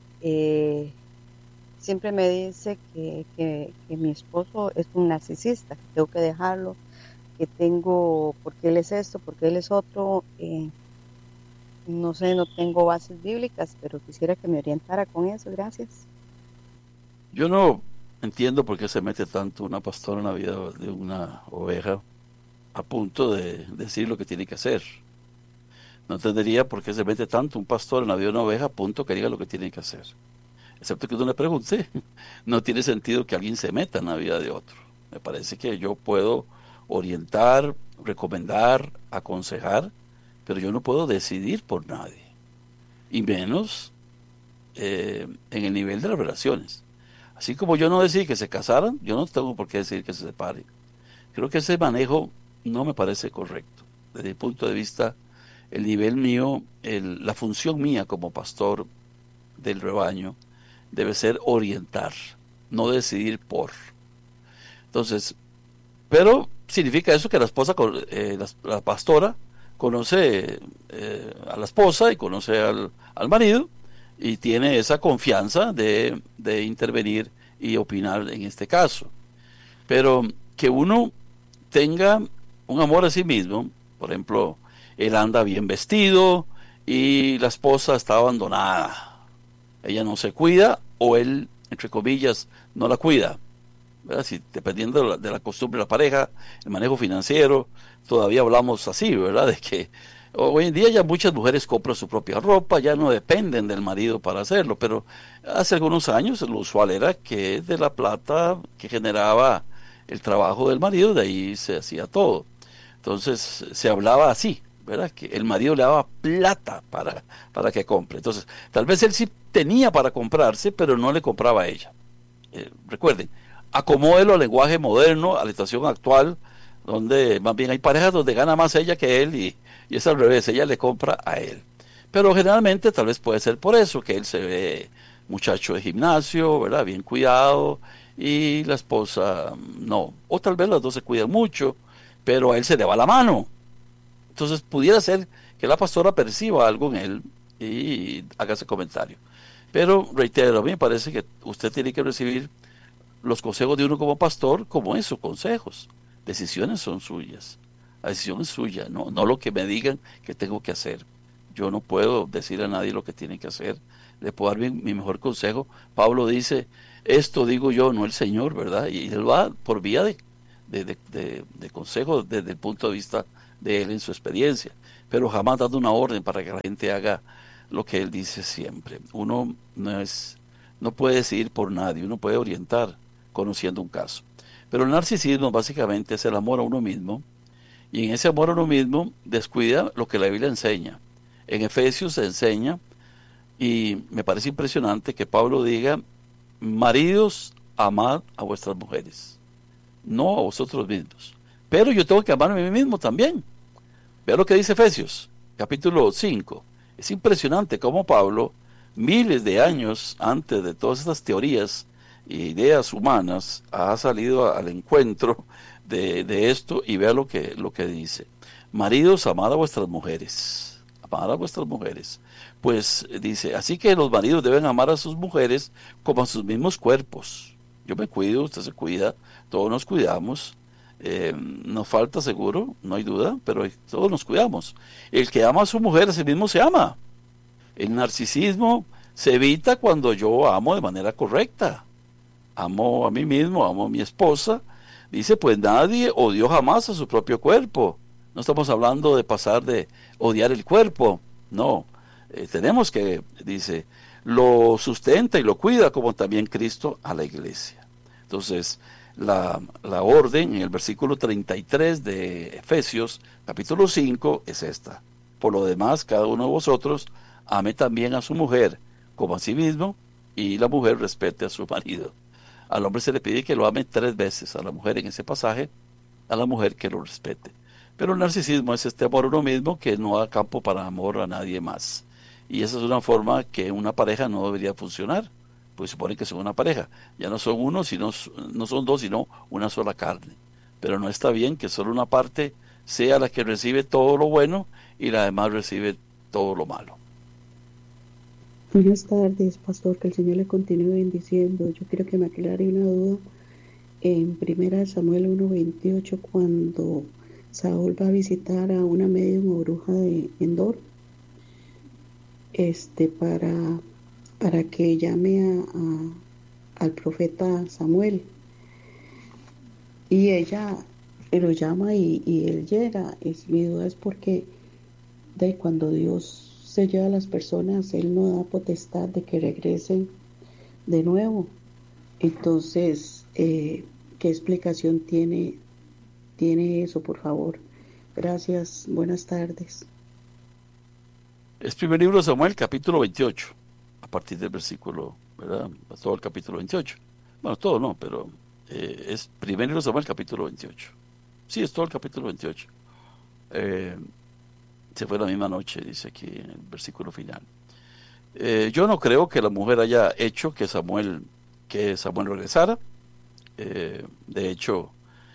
siempre me dice que mi esposo es un narcisista, que tengo que dejarlo, porque él es esto, porque él es otro. No sé, no tengo bases bíblicas, pero quisiera que me orientara con eso. Gracias. Yo no entiendo por qué se mete tanto una pastora en la vida de una oveja a punto de decir lo que tiene que hacer. No entendería por qué se mete tanto un pastor en la vida de una oveja a punto que diga lo que tiene que hacer. Excepto que uno le pregunte. No tiene sentido que alguien se meta en la vida de otro. Me parece que yo puedo orientar, recomendar, aconsejar, pero yo no puedo decidir por nadie. Y menos en el nivel de las relaciones. Así como yo no decidí que se casaran, yo no tengo por qué decidir que se separen. Creo que ese manejo no me parece correcto. desde mi punto de vista, el nivel mío, la función mía como pastor del rebaño debe ser orientar, no decidir por. Entonces, pero significa eso que la esposa, la pastora, conoce a la esposa y conoce al marido y tiene esa confianza de intervenir y opinar en este caso. Pero que uno tenga un amor a sí mismo, por ejemplo, él anda bien vestido y la esposa está abandonada. Ella no se cuida o él, entre comillas, no la cuida. ¿Verdad? Si, dependiendo de la costumbre de la pareja, el manejo financiero, todavía hablamos así, ¿verdad? De que hoy en día ya muchas mujeres compran su propia ropa, ya no dependen del marido para hacerlo, pero hace algunos años lo usual era que de la plata que generaba el trabajo del marido, de ahí se hacía todo. Entonces se hablaba así, ¿verdad? Que el marido le daba plata para que compre. Entonces, tal vez él sí tenía para comprarse, pero no le compraba a ella. Recuerden, acomódelo al lenguaje moderno, a la situación actual, donde más bien hay parejas donde gana más ella que él y es al revés, ella le compra a él. Pero generalmente tal vez puede ser por eso, que él se ve muchacho de gimnasio, ¿verdad? Bien cuidado, y la esposa no. O tal vez los dos se cuidan mucho, pero a él se le va la mano. Entonces pudiera ser que la pastora perciba algo en él y haga ese comentario. Pero reitero, a mí me parece que usted tiene que recibir los consejos de uno como pastor como esos consejos. Decisiones son suyas. La decisión es suya, no lo que me digan que tengo que hacer. Yo no puedo decir a nadie lo que tiene que hacer. Le puedo dar mi mejor consejo. Pablo dice, esto digo yo, no el Señor, ¿verdad? Y él va por vía de consejo desde el punto de vista de él en su experiencia, pero jamás dando una orden para que la gente haga lo que él dice siempre. Uno no puede decidir por nadie, uno puede orientar conociendo un caso. Pero el narcisismo básicamente es el amor a uno mismo, y en ese amor a uno mismo descuida lo que la Biblia enseña. En Efesios se enseña, y me parece impresionante que Pablo diga, maridos, amad a vuestras mujeres, no a vosotros mismos. Pero yo tengo que amarme a mí mismo también. Vea lo que dice Efesios, capítulo 5. Es impresionante cómo Pablo, miles de años antes de todas estas teorías e ideas humanas, ha salido al encuentro de esto, y vea lo que dice. Maridos, amad a vuestras mujeres. Amad a vuestras mujeres. Pues dice, así que los maridos deben amar a sus mujeres como a sus mismos cuerpos. Yo me cuido, usted se cuida, todos nos cuidamos. Nos falta seguro, no hay duda, pero todos nos cuidamos. El que ama a su mujer, a sí mismo se ama. El narcisismo se evita cuando yo amo de manera correcta. Amo a mí mismo, amo a mi esposa. Dice, pues nadie odió jamás a su propio cuerpo. No estamos hablando de pasar de odiar el cuerpo, no. Tenemos que, dice, lo sustenta y lo cuida como también Cristo a la iglesia. Entonces, la orden en el versículo 33 de Efesios, capítulo 5, es esta. Por lo demás, cada uno de vosotros ame también a su mujer como a sí mismo, y la mujer respete a su marido. Al hombre se le pide que lo ame 3 veces, a la mujer en ese pasaje, a la mujer que lo respete. Pero el narcisismo es este amor a uno mismo que no da campo para amor a nadie más. Y esa es una forma que una pareja no debería funcionar. Pues se supone que son una pareja. Ya no son uno, no son dos, sino una sola carne. Pero no está bien que solo una parte sea la que recibe todo lo bueno y la demás recibe todo lo malo. Buenas tardes, pastor, que el Señor le continúe bendiciendo. Yo quiero que me aclare una duda. En 1 Samuel 1:28, cuando Saúl va a visitar a una medium o bruja de Endor, para que llame al profeta Samuel, y ella lo llama y él llega. Mi duda es porque cuando Dios se lleva a las personas, Él no da potestad de que regresen de nuevo. Entonces, ¿qué explicación tiene eso, por favor? Gracias, buenas tardes. Es primer libro de Samuel, capítulo 28, a partir del versículo, ¿verdad? Todo el capítulo 28. Bueno, todo no, pero es primer libro de Samuel, capítulo 28. Sí, es todo el capítulo 28. se fue la misma noche, dice aquí en el versículo final. Yo no creo que la mujer haya hecho que Samuel regresara. De hecho,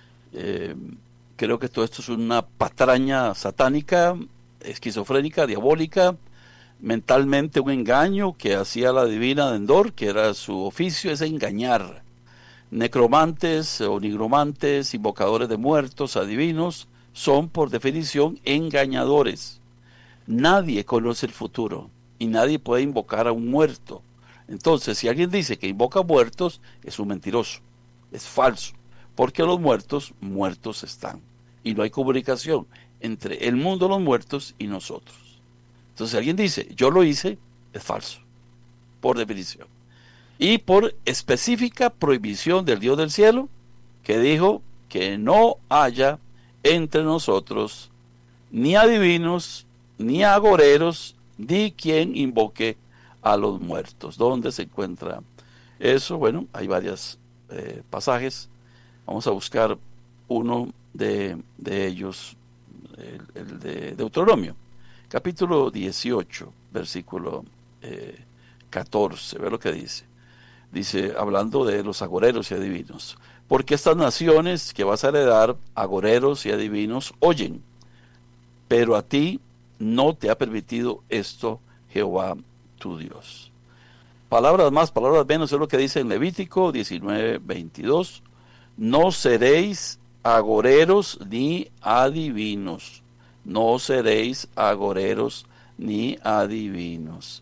creo que todo esto es una patraña satánica, esquizofrénica, diabólica, mentalmente un engaño que hacía la divina de Endor, que era su oficio, es engañar. Necromantes o nigromantes, invocadores de muertos, adivinos, son por definición engañadores. Nadie conoce el futuro y nadie puede invocar a un muerto. Entonces, si alguien dice que invoca muertos, es un mentiroso, es falso, porque los muertos están y no hay comunicación entre el mundo de los muertos y nosotros. Entonces, si alguien dice, yo lo hice, es falso, por definición. Y por específica prohibición del Dios del cielo, que dijo que no haya entre nosotros ni adivinos, ni agoreros, ni quien invoque a los muertos. ¿Dónde se encuentra eso? Bueno, hay varios pasajes. Vamos a buscar uno de ellos, el de Deuteronomio, capítulo 18, versículo 14. Ve lo que dice. Dice, hablando de los agoreros y adivinos: porque estas naciones que vas a heredar, agoreros y adivinos, oyen, pero a ti no te ha permitido esto Jehová tu Dios. Palabras más, palabras menos, es lo que dice en Levítico 19:22. No seréis agoreros ni adivinos. No seréis agoreros ni adivinos.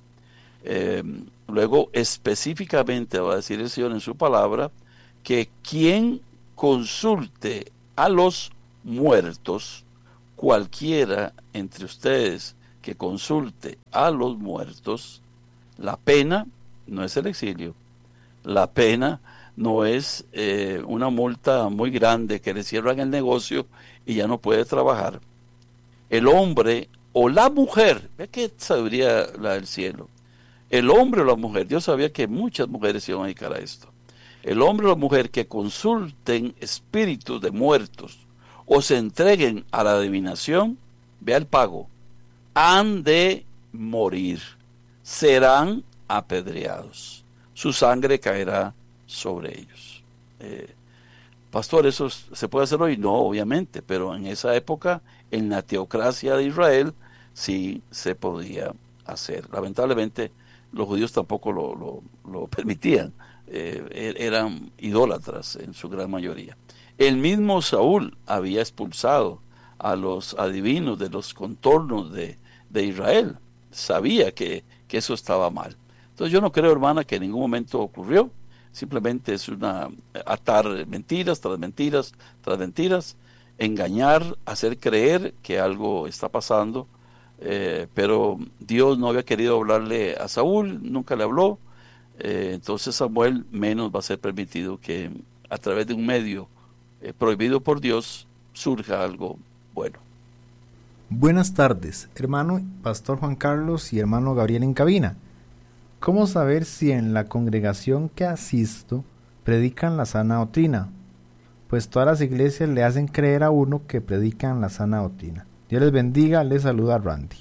Luego específicamente va a decir el Señor en su palabra que quien consulte a los muertos, cualquiera entre ustedes que consulte a los muertos, la pena no es el exilio, la pena no es una multa muy grande que le cierran el negocio y ya no puede trabajar. El hombre o la mujer, ve qué sabiduría la del cielo, el hombre o la mujer, Dios sabía que muchas mujeres se iban a dedicar a esto. El hombre o la mujer que consulten espíritus de muertos o se entreguen a la adivinación, vea el pago, han de morir, serán apedreados, su sangre caerá sobre ellos. Pastor, ¿eso se puede hacer hoy? No, obviamente, pero en esa época, en la teocracia de Israel, sí se podía hacer. Lamentablemente, los judíos tampoco lo permitían. Eran idólatras en su gran mayoría. El mismo Saúl había expulsado a los adivinos de los contornos de Israel. Sabía que eso estaba mal. Entonces yo no creo, hermana, que en ningún momento ocurrió. Simplemente es una atar mentiras tras mentiras tras mentiras, engañar, hacer creer que algo está pasando. Pero Dios no había querido hablarle a Saúl, nunca le habló. Entonces Samuel menos va a ser permitido que a través de un medio prohibido por Dios surja algo bueno. Buenas tardes, hermano Pastor Juan Carlos y hermano Gabriel en cabina. ¿Cómo saber si en la congregación que asisto predican la sana doctrina? Pues todas las iglesias le hacen creer a uno que predican la sana doctrina. Dios les bendiga, les saluda Randy.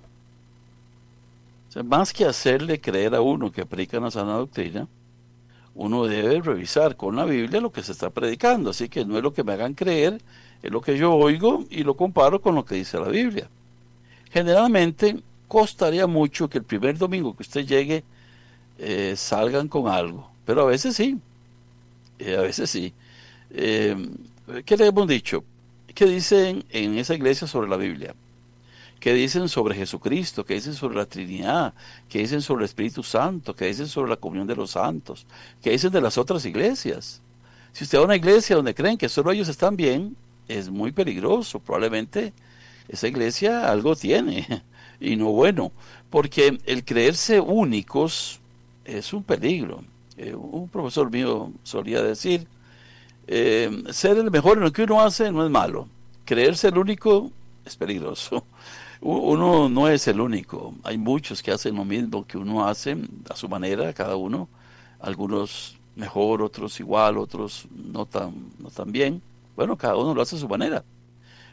O sea, más que hacerle creer a uno que predica la sana doctrina, uno debe revisar con la Biblia lo que se está predicando. Así que no es lo que me hagan creer, es lo que yo oigo y lo comparo con lo que dice la Biblia. Generalmente costaría mucho que el primer domingo que usted llegue salgan con algo, pero a veces sí, a veces sí. ¿Qué le hemos dicho? ¿Qué dicen en esa iglesia sobre la Biblia? ¿Qué dicen sobre Jesucristo? ¿Qué dicen sobre la Trinidad? ¿Qué dicen sobre el Espíritu Santo? ¿Qué dicen sobre la comunión de los santos? ¿Qué dicen de las otras iglesias? Si usted va a una iglesia donde creen que solo ellos están bien, es muy peligroso. Probablemente esa iglesia algo tiene y no bueno, porque el creerse únicos es un peligro. Un profesor mío solía decir, ser el mejor en lo que uno hace no es malo, creerse el único es peligroso. Uno no es el único, hay muchos que hacen lo mismo que uno hace a su manera, cada uno, algunos mejor, otros igual, otros no tan bien. Bueno, cada uno lo hace a su manera,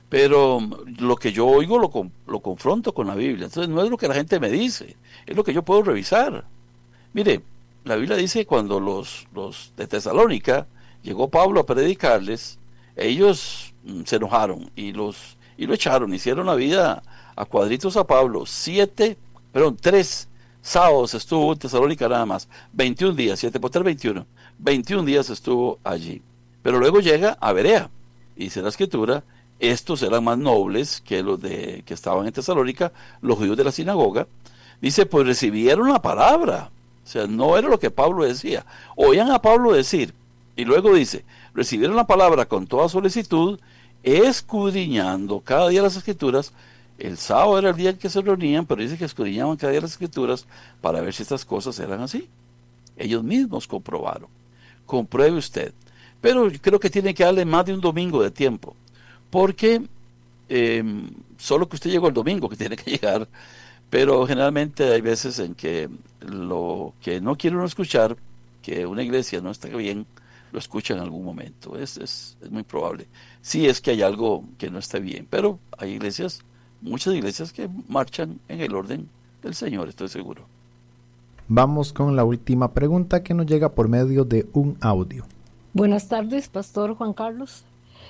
pero lo que yo oigo lo confronto con la Biblia. Entonces no es lo que la gente me dice, es lo que yo puedo revisar. Mire, la Biblia dice que cuando los de Tesalónica llegó Pablo a predicarles, ellos se enojaron y lo echaron, hicieron la vida a cuadritos a Pablo. 3 sábados estuvo en Tesalónica nada más, 21 días, 7 por 3, 21 días estuvo allí. Pero luego llega a Berea, y dice la Escritura, estos eran más nobles que los que estaban en Tesalónica, los judíos de la sinagoga. Dice, pues recibieron la palabra. O sea, no era lo que Pablo decía. Oían a Pablo decir, y luego dice, recibieron la palabra con toda solicitud, escudriñando cada día las Escrituras. El sábado era el día en que se reunían, pero dice que escudriñaban cada día las Escrituras para ver si estas cosas eran así. Ellos mismos comprobaron. Compruebe usted. Pero yo creo que tiene que darle más de un domingo de tiempo, porque solo que usted llegó el domingo que tiene que llegar, pero generalmente hay veces en que lo que no quiere uno escuchar, que una iglesia no está bien, lo escucha en algún momento. Es muy probable. Sí, es que hay algo que no está bien, pero hay iglesias, muchas iglesias que marchan en el orden del Señor, estoy seguro. Vamos con la última pregunta que nos llega por medio de un audio. Buenas tardes, Pastor Juan Carlos.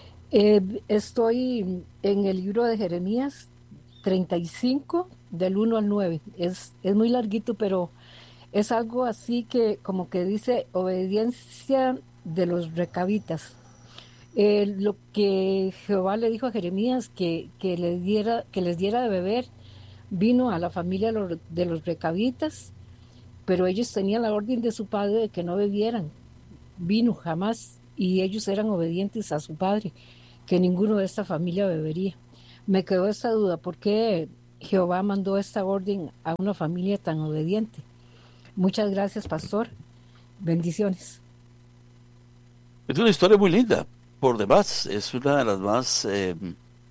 Estoy en el libro de Jeremías 35, del 1 al 9. Es muy larguito, pero es algo así que como que dice obediencia de los recabitas. Lo que Jehová le dijo a Jeremías que les diera de beber vino a la familia de los recabitas, pero ellos tenían la orden de su padre de que no bebieran vino jamás, y ellos eran obedientes a su padre, que ninguno de esta familia bebería. Me quedó esta duda, ¿por qué Jehová mandó esta orden a una familia tan obediente? Muchas gracias, pastor. Bendiciones. Es una historia muy linda, por demás, es una de las más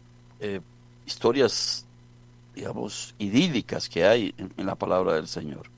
historias, digamos, idílicas que hay en la palabra del Señor.